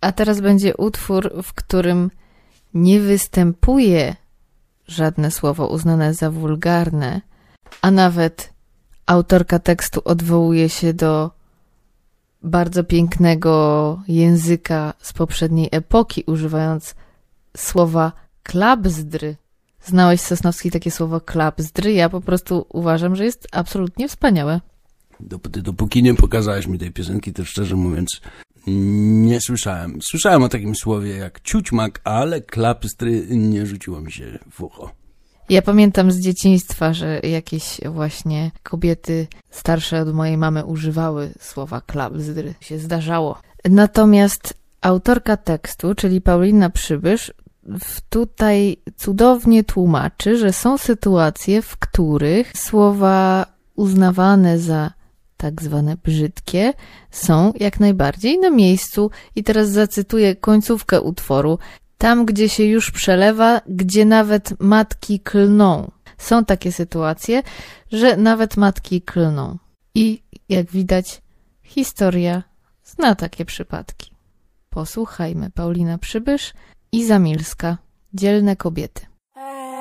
A teraz będzie utwór, w którym nie występuje żadne słowo uznane za wulgarne, a nawet autorka tekstu odwołuje się do bardzo pięknego języka z poprzedniej epoki, używając słowa klapzdry. Znałeś, Sosnowski, takie słowo klapzdry? Ja po prostu uważam, że jest absolutnie wspaniałe. Dopóki nie pokazałeś mi tej piosenki, to szczerze mówiąc nie słyszałem. Słyszałem o takim słowie jak ciućmak, ale klapstry nie rzuciło mi się w ucho. Ja pamiętam z dzieciństwa, że jakieś właśnie kobiety starsze od mojej mamy używały słowa klapzdry. Się zdarzało. Natomiast autorka tekstu, czyli Paulina Przybysz, tutaj cudownie tłumaczy, że są sytuacje, w których słowa uznawane za tak zwane brzydkie są jak najbardziej na miejscu. I teraz zacytuję końcówkę utworu. Tam, gdzie się już przelewa, gdzie nawet matki klną. Są takie sytuacje, że nawet matki klną. I jak widać, historia zna takie przypadki. Posłuchajmy. Paulina Przybysz i Zamilska. Dzielne kobiety.